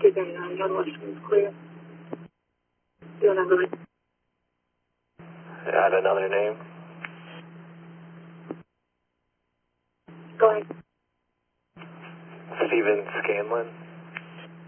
Keeping Northwestern is clear. Do another name. Add another name. Go ahead. Steven Scanlon.